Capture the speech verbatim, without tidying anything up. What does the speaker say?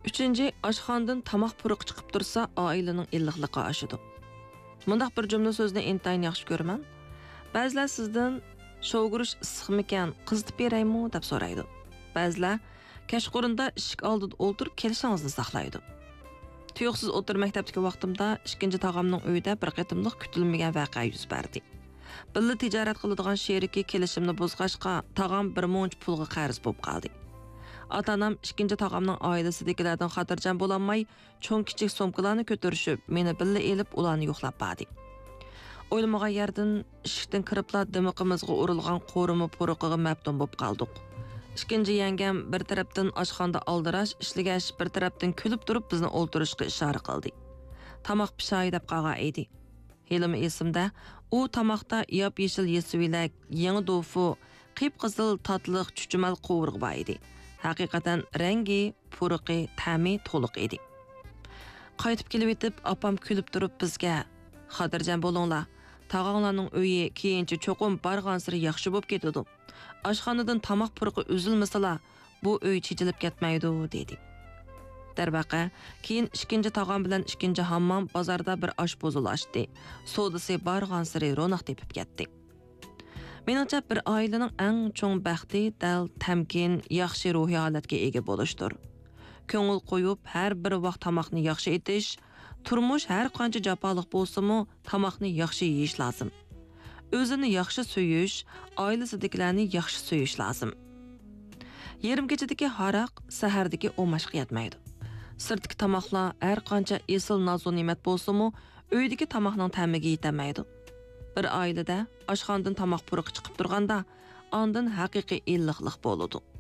Üçüncü, oshxonadan tamoq puruq chiqib tursa, oilaning illiqligi oshadi. Mundaq bir jumla so'zni intayin yaxshi ko'raman. Ba'zilar sizdan "Shovgurish issiqmikan, qizitib beraymi?" deb so'raydi. Ba'zilar kashqurunda ishik oldida o'tirib kelishingizni saqlaydi. Tuyuqsiz o'tir maktabdagi vaqtimda ikkinchi tog'amning uyida bir qatimliq kutilmagan voqea yuz berdi. Billa tijorat qiladigan sheriki kelishimni buzg'ashqa tog'am bir munch pulga qarz bo'lib qoldi. Ota-onam ikkinchi tog'amning oilasidagilardan xotirjam bo'lolmay, cho'ng kichik sumkalarni ko'tarishib, meni billa elib ularni yo'qlab berdi. O'ylamagan yerdan eshikdan kiribla dimiqimizga urilgan qo'rimi puruqiga mabdum bo'lib qoldik. Ikkinchi yangam bir tarafdan oshxonada aldirash, ishlagash, bir tarafdan kulib turib bizni o'ltirishga ishora qildi. Tamoq pishay deb qolgan edi. Helim esimda, u tamoqda yop yeshil yesivilak, yangi dofu, qip-qizil tatliq chuchumal qovurg'i bor edi. Haqiqatan rangi, puruqi, ta'mi to'liq edi. Qaytib kelib etib, opam kulib turib bizga "Xotirjam bo'linglar. Tog'anglarning uyi keyincha cho'qim barg'ansiri yaxshi bo'lib ketadi. Oshxonadan tamoq puruqi uzilmasala, bu uy chechilib ketmaydi" dedi. Darvaqa, keyin ikkinchi tog'am bilan ikkinchi hammom bozorda bir oshpozul ochdi. Sodasi barg'ansiri ro'naq tepib ketdi. Meningcha bir oilaning eng cho'ng baxti dal tamkin, yaxshi ruhiy holatga ega bo'lishdir. Ko'ngil qo'yib, har bir vaqt tamoqni yaxshi etish, turmush har qancha jafoliq bo'lsa-mu, tamoqni yaxshi yeyish lozim. O'zini yaxshi suyish, oilasidagilarni yaxshi suyish lozim. Yarim kechadagi haraq sahardagi o'mashqa yetmaydi. Sirtdagi tamoqlar har qancha esil nozu ne'mat bo'lsa-mu, uydagi tamoqning ta'miga yetamaydi. Bir oilada oshxonadan tamoq puruqi chiqib turganda, ondan haqiqiy illiqlik bo'ladi.